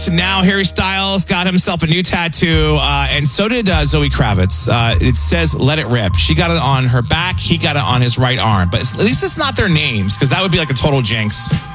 Now Harry Styles got himself a new tattoo, and so did Zoe Kravitz. It says "Let It Rip." She got it on her back. He got it on his right arm. But at least it's not their names, because that would be like a total jinx.